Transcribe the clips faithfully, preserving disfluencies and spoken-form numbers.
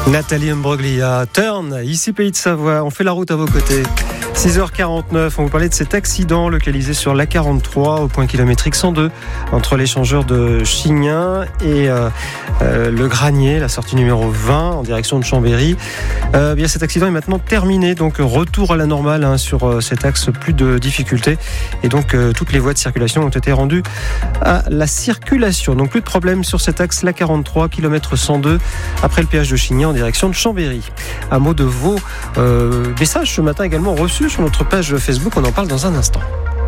Nathalie Imbroglia, Turn, ici Pays de Savoie, on fait la route à vos côtés. six heures quarante-neuf, on vous parlait de cet accident localisé sur l'A quarante-trois au point kilométrique cent deux entre l'échangeur de Chignin et euh, euh, le Granier, la sortie numéro vingt en direction de Chambéry. Euh, bien, cet accident est maintenant terminé, donc retour à la normale hein, sur euh, cet axe, plus de difficultés et donc euh, toutes les voies de circulation ont été rendues à la circulation. Donc plus de problème sur cet axe l'A quarante-trois, kilomètre cent deux après le péage de Chignin en direction de Chambéry. Un mot de vos euh, messages ce matin également reçus sur notre page Facebook, on en parle dans un instant.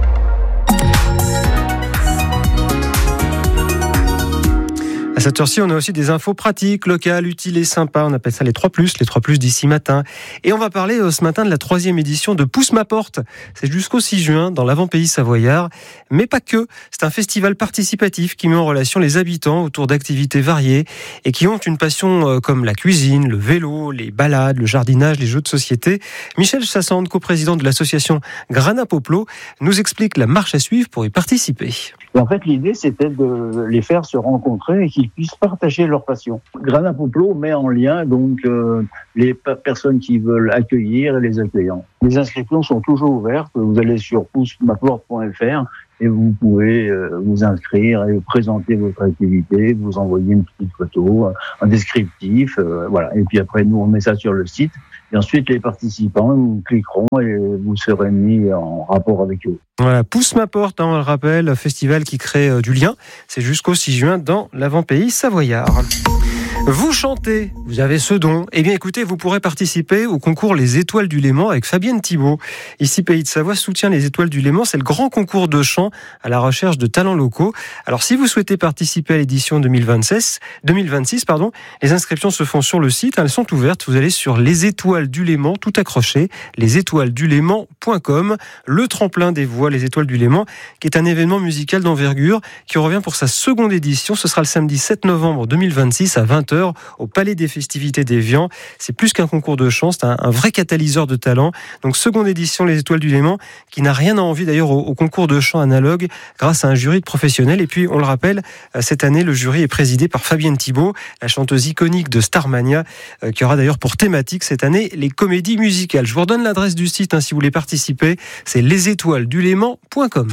À cette heure-ci, on a aussi des infos pratiques, locales, utiles et sympas. On appelle ça les trois plus, les trois plus d'ici matin. Et on va parler euh, ce matin de la troisième édition de Pousse ma porte. C'est jusqu'au six juin dans l'avant-pays savoyard. Mais pas que. C'est un festival participatif qui met en relation les habitants autour d'activités variées et qui ont une passion euh, comme la cuisine, le vélo, les balades, le jardinage, les jeux de société. Michel Chassande, coprésident de l'association Grana Poplo, nous explique la marche à suivre pour y participer. Et en fait, l'idée, c'était de les faire se rencontrer et qu'ils puissent partager leur passion. Grana Poplo met en lien donc euh, les personnes qui veulent accueillir et les accueillants. Les inscriptions sont toujours ouvertes. Vous allez sur pousse ma porte point f r et vous pouvez euh, vous inscrire et présenter votre activité, vous envoyer une petite photo, un descriptif, euh, voilà. Et puis après, nous, on met ça sur le site. Et ensuite, les participants nous cliqueront et vous serez mis en rapport avec eux. Voilà, Pousse ma porte, hein, on le rappelle, festival qui crée euh, du lien. C'est jusqu'au six juin dans l'avant-pays savoyard. Vous chantez, vous avez ce don. Eh bien écoutez, vous pourrez participer au concours Les Étoiles du Léman avec Fabienne Thibault. Ici, Pays de Savoie soutient Les Étoiles du Léman. C'est le grand concours de chant à la recherche de talents locaux. Alors si vous souhaitez participer à l'édition deux mille vingt-six, deux mille vingt-six, pardon, les inscriptions se font sur le site. Elles sont ouvertes. Vous allez sur Les Étoiles du Léman, tout accroché, les étoiles du léman point com. Le tremplin des voix Les Étoiles du Léman, qui est un événement musical d'envergure qui revient pour sa seconde édition. Ce sera le samedi sept novembre deux mille vingt-six à vingt heures au Palais des Festivités d'Évian. C'est plus qu'un concours de chant, c'est un, un vrai catalyseur de talent. Donc seconde édition Les Étoiles du Léman, qui n'a rien à envier d'ailleurs au, au concours de chant analogue grâce à un jury de professionnels. Et puis on le rappelle, cette année le jury est présidé par Fabienne Thibault, la chanteuse iconique de Starmania, euh, qui aura d'ailleurs pour thématique cette année les comédies musicales. Je vous redonne l'adresse du site hein, si vous voulez participer, c'est les étoiles du léman point com.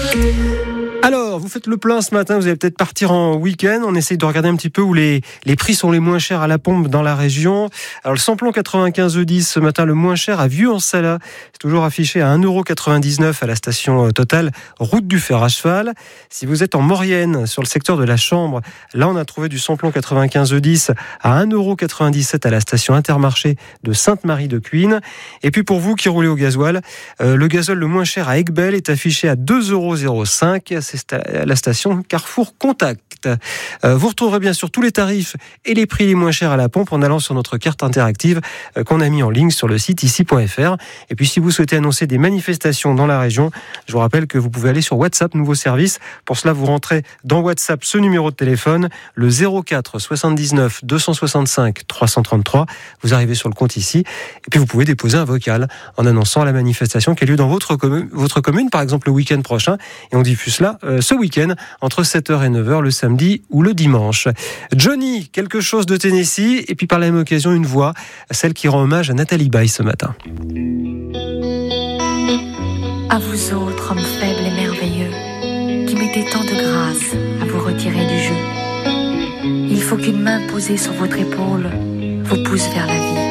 Alors, vous faites le plein ce matin, vous allez peut-être partir en week-end. On essaye de regarder un petit peu où les, les prix sont les moins chers à la pompe dans la région. Alors, le samplon quatre-vingt-quinze E dix, ce matin, le moins cher à Vieux-en-Sala. C'est toujours affiché à un euro quatre-vingt-dix-neuf à la station Total, route du fer à cheval. Si vous êtes en Maurienne, sur le secteur de la Chambre, là, on a trouvé du samplon quatre-vingt-quinze E dix à un euro quatre-vingt-dix-sept à la station Intermarché de Sainte-Marie-de-Cuine. Et puis, pour vous qui roulez au gasoil, euh, le gazole le moins cher à Aiguebelle est affiché à deux euros zéro cinq. C'est la station Carrefour Contact. Euh, vous retrouverez bien sûr tous les tarifs et les prix les moins chers à la pompe en allant sur notre carte interactive euh, qu'on a mis en ligne sur le site ici point f r. Et puis si vous souhaitez annoncer des manifestations dans la région, je vous rappelle que vous pouvez aller sur WhatsApp, nouveau service. Pour cela, vous rentrez dans WhatsApp ce numéro de téléphone, le zéro quatre soixante-dix-neuf deux cent soixante-cinq trois cent trente-trois. Vous arrivez sur le compte ici et puis vous pouvez déposer un vocal en annonçant la manifestation qui a lieu dans votre commune, votre commune par exemple le week-end prochain. Et on diffuse là euh, ce week-end entre sept heures et neuf heures le samedi ou le dimanche. Johnny, quelque chose de Tennessee et puis par la même occasion une voix, celle qui rend hommage à Nathalie Baye ce matin. À vous autres, hommes faibles et merveilleux, qui mettez tant de grâce à vous retirer du jeu. Il faut qu'une main posée sur votre épaule vous pousse vers la vie.